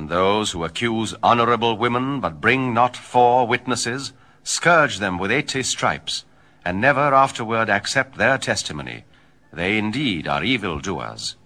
And those who accuse honorable women but bring not 4 witnesses, scourge them with 80 stripes, and never afterward accept their testimony. They indeed are evildoers.